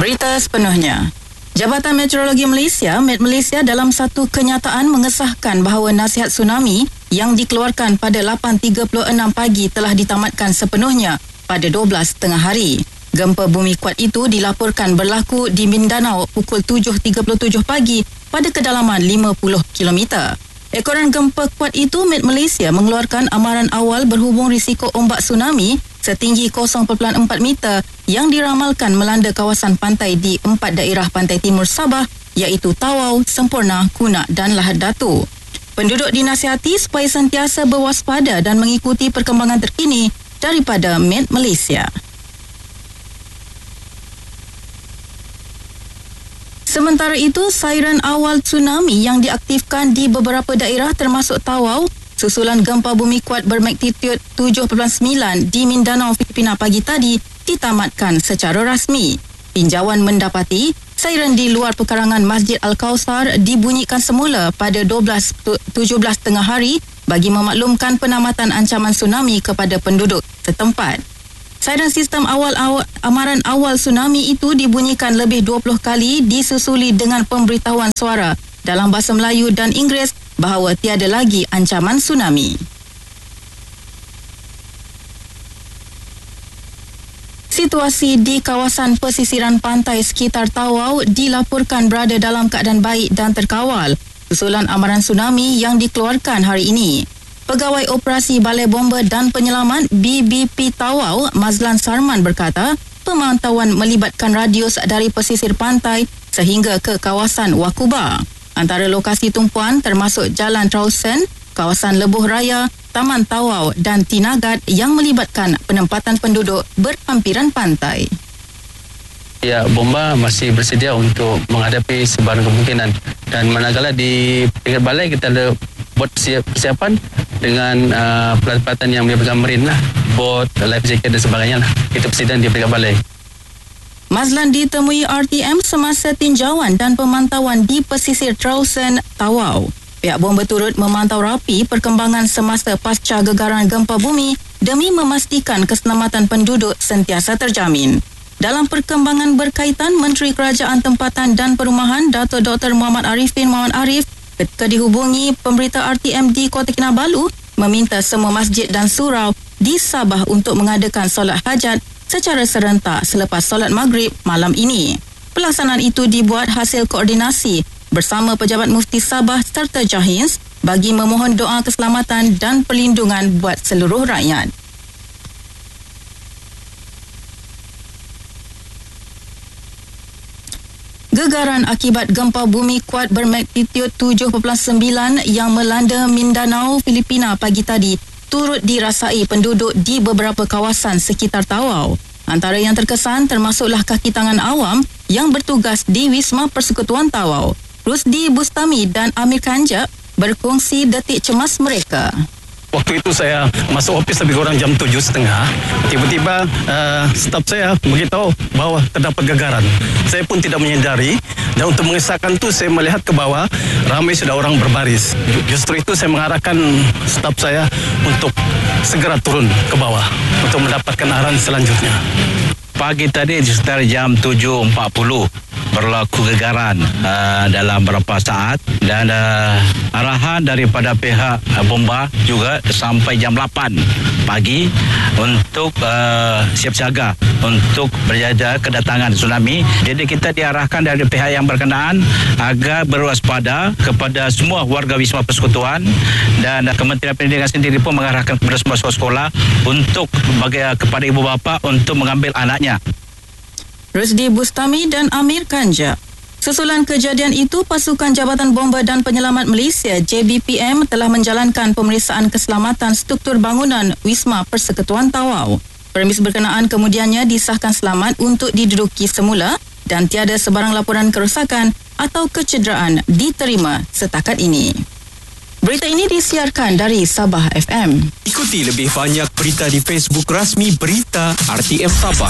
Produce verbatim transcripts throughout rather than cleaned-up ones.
Berita sepenuhnya. Jabatan Meteorologi Malaysia, Met Malaysia dalam satu kenyataan mengesahkan bahawa nasihat tsunami yang dikeluarkan pada lapan tiga puluh enam pagi telah ditamatkan sepenuhnya pada dua belas tengah hari. Gempa bumi kuat itu dilaporkan berlaku di Mindanao pukul tujuh tiga puluh tujuh pagi pada kedalaman lima puluh kilometer. Ekoran gempa kuat itu, Met Malaysia mengeluarkan amaran awal berhubung risiko ombak tsunami setinggi kosong perpuluhan empat meter yang diramalkan melanda kawasan pantai di empat daerah pantai timur Sabah iaitu Tawau, Semporna, Kunak dan Lahad Datu. Penduduk dinasihati supaya sentiasa berwaspada dan mengikuti perkembangan terkini daripada Met Malaysia. Sementara itu, sairen awal tsunami yang diaktifkan di beberapa daerah termasuk Tawau susulan gempa bumi kuat bermagnitudo tujuh perpuluhan sembilan di Mindanao, Filipina pagi tadi ditamatkan secara rasmi. Tinjauan mendapati sairen di luar pekarangan Masjid Al-Kausar dibunyikan semula pada dua belas tujuh belas tengah hari bagi memaklumkan penamatan ancaman tsunami kepada penduduk setempat. Sairen sistem awal, awal amaran awal tsunami itu dibunyikan lebih dua puluh kali disusuli dengan pemberitahuan suara dalam bahasa Melayu dan Inggeris bahawa tiada lagi ancaman tsunami. Situasi di kawasan pesisiran pantai sekitar Tawau dilaporkan berada dalam keadaan baik dan terkawal susulan amaran tsunami yang dikeluarkan hari ini. Pegawai Operasi Balai Bomba dan Penyelamat B B P Tawau, Mazlan Sarman berkata, pemantauan melibatkan radius dari pesisir pantai sehingga ke kawasan Wakuba. Antara lokasi tumpuan termasuk Jalan Trausen, kawasan Lebuh Raya, Taman Tawau dan Tinagat yang melibatkan penempatan penduduk berhampiran pantai. Ya, bomba masih bersedia untuk menghadapi sebarang kemungkinan dan manakala di pinggir balai kita ada buat persiapan dengan uh, pelatihan yang melibatkan marine lah, bot, life jacket dan sebagainya lah. Itu persediaan di pinggir balai. Mazlan ditemui R T M semasa tinjauan dan pemantauan di pesisir Trausen, Tawau. Pihak bomba turut memantau rapi perkembangan semasa pasca gegaran gempa bumi demi memastikan keselamatan penduduk sentiasa terjamin. Dalam perkembangan berkaitan, Menteri Kerajaan Tempatan dan Perumahan Dato' Doktor Muhammad Arifin Muhammad Arif ketika dihubungi pemberita R T M di Kota Kinabalu meminta semua masjid dan surau di Sabah untuk mengadakan solat hajat secara serentak selepas solat maghrib malam ini. Pelaksanaan itu dibuat hasil koordinasi bersama Pejabat Mufti Sabah serta Jahins bagi memohon doa keselamatan dan perlindungan buat seluruh rakyat. Gegaran akibat gempa bumi kuat bermagnitudo tujuh perpuluhan sembilan yang melanda Mindanao, Filipina pagi tadi turut dirasai penduduk di beberapa kawasan sekitar Tawau. Antara yang terkesan termasuklah kaki tangan awam yang bertugas di Wisma Persekutuan Tawau. Rusdi Bustami dan Amir Kanjak berkongsi detik cemas mereka. Waktu itu saya masuk ofis lebih kurang jam tujuh setengah. Tiba-tiba uh, staf saya beritahu bahawa terdapat gegaran. Saya pun tidak menyadari dan untuk mengesahkan itu saya melihat ke bawah ramai sudah orang berbaris. Justru itu saya mengarahkan staf saya untuk segera turun ke bawah untuk mendapatkan arahan selanjutnya. Pagi tadi sekitar jam tujuh empat puluh berlaku gegaran uh, dalam beberapa saat dan uh, arahan daripada pihak uh, bomba juga sampai jam lapan pagi untuk uh, siap siaga untuk berjaga kedatangan tsunami. Jadi kita diarahkan dari pihak yang berkenaan agar berwaspada kepada semua warga Wisma Persekutuan dan uh, Kementerian Pendidikan sendiri pun mengarahkan kepada semua sekolah untuk bagi, uh, kepada ibu bapa untuk mengambil anaknya. Rusdi Bustami dan Amir Kanjak. Susulan kejadian itu, Pasukan Jabatan Bomba dan Penyelamat Malaysia J B P M telah menjalankan pemeriksaan keselamatan struktur bangunan Wisma Persekutuan Tawau. Permis berkenaan kemudiannya disahkan selamat untuk diduduki semula dan tiada sebarang laporan kerosakan atau kecederaan diterima setakat ini. Berita ini disiarkan dari Sabah F M. Ikuti lebih banyak berita di Facebook rasmi Berita R T M Sabah.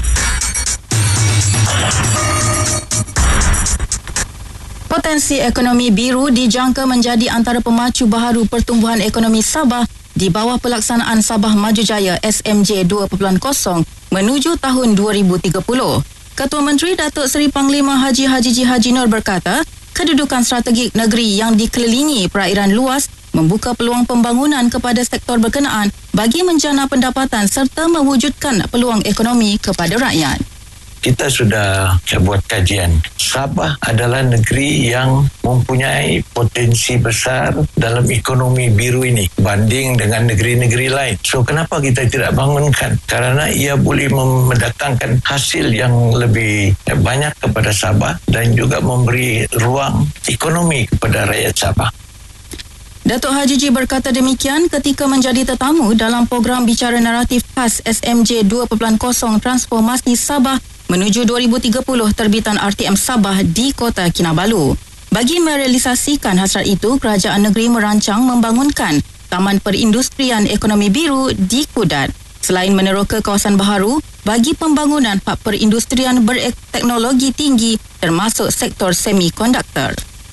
Potensi ekonomi biru dijangka menjadi antara pemacu baharu pertumbuhan ekonomi Sabah di bawah pelaksanaan Sabah Maju Jaya S M J dua titik kosong menuju tahun dua ribu tiga puluh. Ketua Menteri Datuk Seri Panglima Haji Haji G. Haji Nur berkata, kedudukan strategik negeri yang dikelilingi perairan luas membuka peluang pembangunan kepada sektor berkenaan bagi menjana pendapatan serta mewujudkan peluang ekonomi kepada rakyat. Kita sudah buat kajian. Sabah adalah negeri yang mempunyai potensi besar dalam ekonomi biru ini banding dengan negeri-negeri lain. So, kenapa kita tidak bangunkan? Karena ia boleh mendatangkan hasil yang lebih banyak kepada Sabah dan juga memberi ruang ekonomi kepada rakyat Sabah. Datuk Haji G berkata demikian ketika menjadi tetamu dalam program bicara naratif khas S M J dua titik kosong Transformasi Sabah menuju dua ribu tiga puluh terbitan R T M Sabah di Kota Kinabalu. Bagi merealisasikan hasrat itu, kerajaan negeri merancang membangunkan Taman Perindustrian Ekonomi Biru di Kudat. Selain meneroka kawasan baharu bagi pembangunan hub perindustrian berteknologi tinggi termasuk sektor semikonduktor.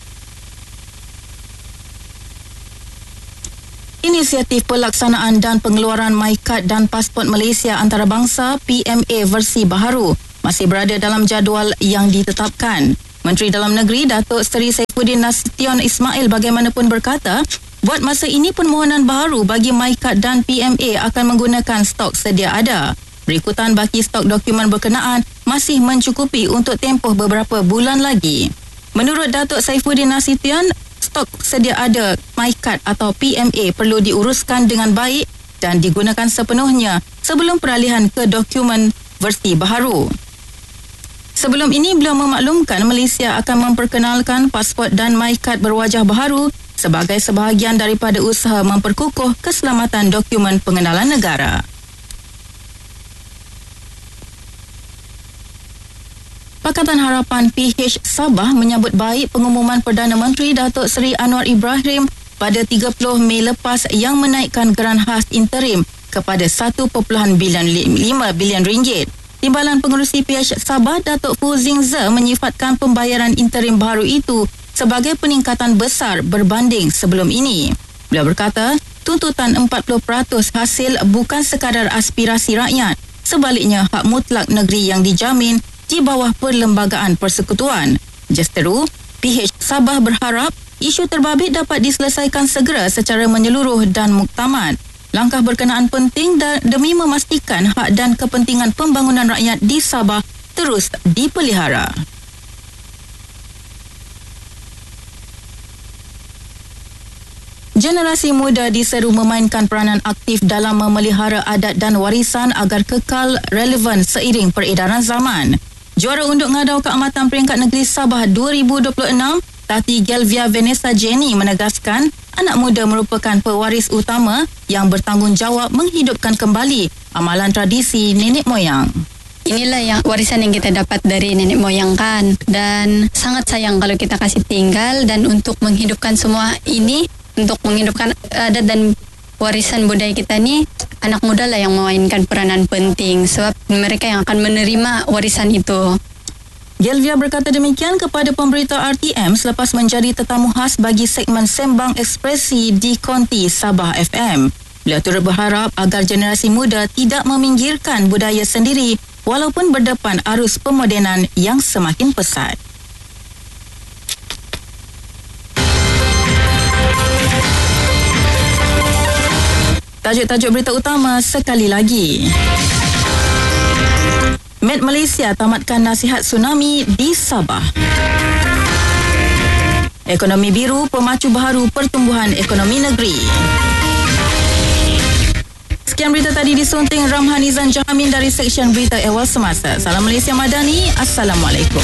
Inisiatif Pelaksanaan dan Pengeluaran MyKad dan Pasport Malaysia Antarabangsa P M A versi baharu masih berada dalam jadual yang ditetapkan. Menteri Dalam Negeri Datuk Seri Saifuddin Nasution Ismail bagaimanapun berkata, buat masa ini permohonan baharu bagi MyKad dan P M A akan menggunakan stok sedia ada. Berikutan baki stok dokumen berkenaan masih mencukupi untuk tempoh beberapa bulan lagi. Menurut Datuk Saifuddin Nasution, stok sedia ada MyKad atau P M A perlu diuruskan dengan baik dan digunakan sepenuhnya sebelum peralihan ke dokumen versi baharu. Sebelum ini, beliau memaklumkan Malaysia akan memperkenalkan pasport dan MyKad berwajah baharu sebagai sebahagian daripada usaha memperkukuh keselamatan dokumen pengenalan negara. Pakatan Harapan P H Sabah menyambut baik pengumuman Perdana Menteri Datuk Seri Anwar Ibrahim pada tiga puluh Mei lepas yang menaikkan geran khas interim kepada satu perpuluhan lima bilion ringgit. Timbalan Pengerusi P H Sabah Datuk Fu Zingze menyifatkan pembayaran interim baru itu sebagai peningkatan besar berbanding sebelum ini. Beliau berkata, tuntutan empat puluh peratus hasil bukan sekadar aspirasi rakyat, sebaliknya hak mutlak negeri yang dijamin di bawah Perlembagaan Persekutuan. Justeru, P H Sabah berharap isu terbabit dapat diselesaikan segera secara menyeluruh dan muktamad. Langkah berkenaan penting da- demi memastikan hak dan kepentingan pembangunan rakyat di Sabah terus dipelihara. Generasi muda diseru memainkan peranan aktif dalam memelihara adat dan warisan agar kekal relevan seiring peredaran zaman. Juara Unduk Ngadau Keamatan Peringkat Negeri Sabah dua ribu dua puluh enam, Tati Gelvia Vanessa Jenny menegaskan anak muda merupakan pewaris utama yang bertanggungjawab menghidupkan kembali amalan tradisi nenek moyang. Inilah yang warisan yang kita dapat dari nenek moyang kan, dan sangat sayang kalau kita kasih tinggal. Dan untuk menghidupkan semua ini, untuk menghidupkan adat dan warisan budaya kita ni, anak muda lah yang memainkan peranan penting sebab mereka yang akan menerima warisan itu. Gelvia berkata demikian kepada pemberita R T M selepas menjadi tetamu khas bagi segmen Sembang Ekspresi di Konti Sabah F M. Beliau turut berharap agar generasi muda tidak meminggirkan budaya sendiri walaupun berdepan arus pemodenan yang semakin pesat. Tajuk-tajuk berita utama sekali lagi. Met Malaysia tamatkan nasihat tsunami di Sabah. Ekonomi biru pemacu baharu pertumbuhan ekonomi negeri. Sekian berita tadi disunting Ramhan Izan Jahamin dari Seksyen Berita Ehwal Semasa. Salam Malaysia Madani. Assalamualaikum.